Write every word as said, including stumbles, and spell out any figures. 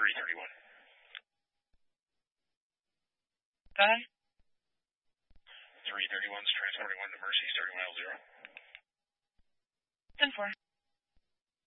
three thirty-one. Done. three thirty-one's transporting one to Mercy's thirty mile zero. ten four.